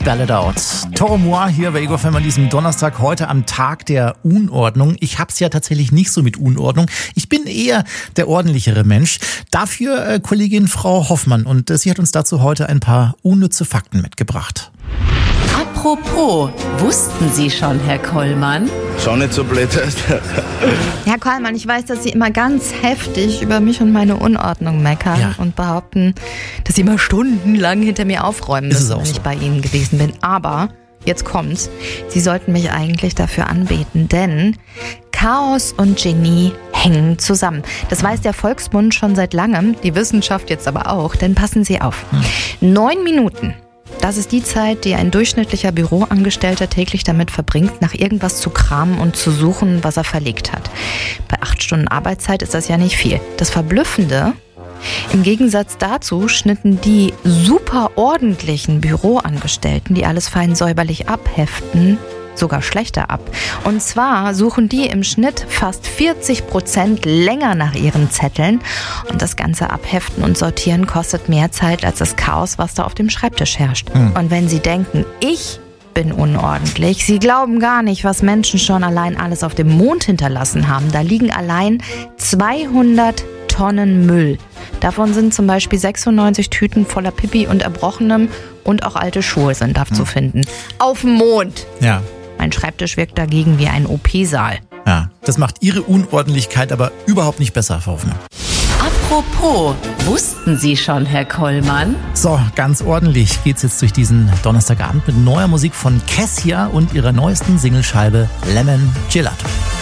Spell It Out. Toro Moi hier bei Ego FM an diesem Donnerstag, heute am Tag der Unordnung. Ich hab's ja tatsächlich nicht so mit Unordnung. Ich bin eher der ordentlichere Mensch. Dafür Kollegin Frau Hoffmann, und sie hat uns dazu heute ein paar unnütze Fakten mitgebracht. Apropos, wussten Sie schon, Herr Kollmann? Schon nicht so blöd. Herr Kollmann, ich weiß, dass Sie immer ganz heftig über mich und meine Unordnung meckern und behaupten, dass Sie immer stundenlang hinter mir aufräumen müssen, wenn ich bei Ihnen gewesen bin. Aber jetzt kommt's. Sie sollten mich eigentlich dafür anbeten, denn Chaos und Genie hängen zusammen. Das weiß der Volksmund schon seit langem, die Wissenschaft jetzt aber auch, denn passen Sie auf. 9 Minuten. Das ist die Zeit, die ein durchschnittlicher Büroangestellter täglich damit verbringt, nach irgendwas zu kramen und zu suchen, was er verlegt hat. Bei 8 Stunden Arbeitszeit ist das ja nicht viel. Das Verblüffende: im Gegensatz dazu schnitten die super ordentlichen Büroangestellten, die alles fein säuberlich abheften, sogar schlechter ab. Und zwar suchen die im Schnitt fast 40% länger nach ihren Zetteln. Und das ganze Abheften und Sortieren kostet mehr Zeit als das Chaos, was da auf dem Schreibtisch herrscht. Und wenn Sie denken, ich bin unordentlich, Sie glauben gar nicht, was Menschen schon allein alles auf dem Mond hinterlassen haben. Da liegen allein 200 Tonnen Müll. Davon sind zum Beispiel 96 Tüten voller Pipi und Erbrochenem, und auch alte Schuhe sind da zu finden. Auf dem Mond! Ja. Mein Schreibtisch wirkt dagegen wie ein OP-Saal. Ja, das macht Ihre Unordentlichkeit aber überhaupt nicht besser, Frau Hoffmann. Apropos, wussten Sie schon, Herr Kollmann? So, ganz ordentlich geht's jetzt durch diesen Donnerstagabend mit neuer Musik von Kessia und ihrer neuesten Singlescheibe Lemon Gelato.